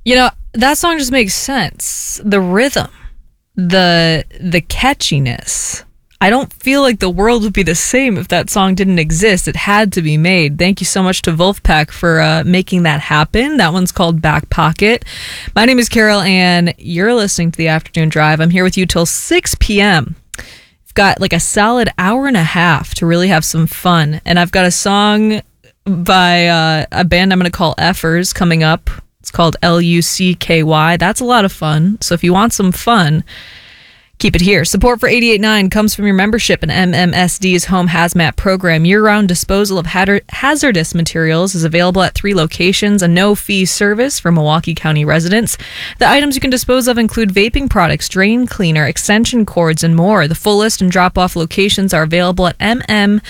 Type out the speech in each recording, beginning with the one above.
That song just makes sense. The rhythm, the catchiness. I don't feel like the world would be the same if that song didn't exist. It had to be made. Thank you so much to Wolfpack for making that happen. That one's called Back Pocket. My name is Carol, and you're listening to The Afternoon Drive. I'm here with you till 6 p.m. I've got like a solid hour and a half to really have some fun. And I've got a song by a band I'm going to call Effers coming up. It's called Lucky. That's a lot of fun. So if you want some fun, keep it here. Support for 88.9 comes from your membership in MMSD's Home Hazmat program. Year-round disposal of hazardous materials is available at 3 locations, a no-fee service for Milwaukee County residents. The items you can dispose of include vaping products, drain cleaner, extension cords, and more. The full list and drop-off locations are available at MMSD.com.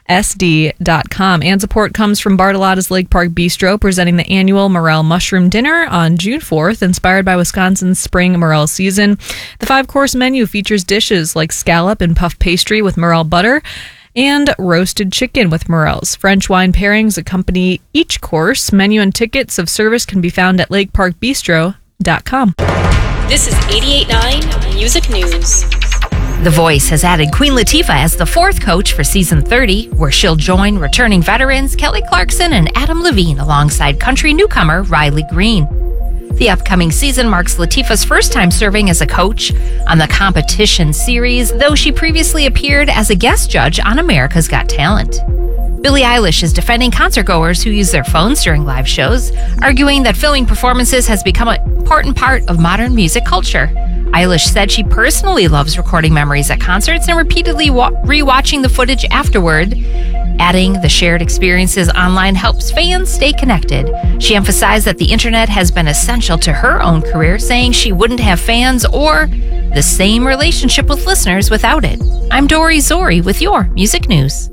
And support comes from Bartolotta's Lake Park Bistro, presenting the annual Morel Mushroom Dinner on June 4th, inspired by Wisconsin's spring morel season. The 5-course menu features dishes like scallop and puff pastry with morel butter and roasted chicken with morels. French wine pairings accompany each course. Menu and tickets of service can be found at lakeparkbistro.com. This is 88.9 Music News. The Voice has added Queen Latifah as the 4th coach for season 30, where she'll join returning veterans Kelly Clarkson and Adam Levine alongside country newcomer Riley Green. The upcoming season marks Latifah's first time serving as a coach on the competition series, though she previously appeared as a guest judge on America's Got Talent. Billie Eilish is defending concertgoers who use their phones during live shows, arguing that filming performances has become an important part of modern music culture. Eilish said she personally loves recording memories at concerts and repeatedly rewatching the footage afterward, adding the shared experiences online helps fans stay connected. She emphasized that the internet has been essential to her own career, saying she wouldn't have fans or the same relationship with listeners without it. I'm Dori Zori with your Music News.